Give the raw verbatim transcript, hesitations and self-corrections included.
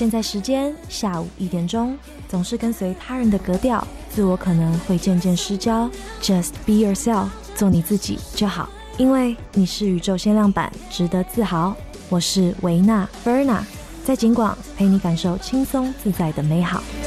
现在时间下午一点钟，总是跟随他人的格调，自我可能会渐渐失焦。Just be yourself， 做你自己就好，因为你是宇宙限量版，值得自豪。我是维娜 Verna， 在景广陪你感受轻松自在的美好。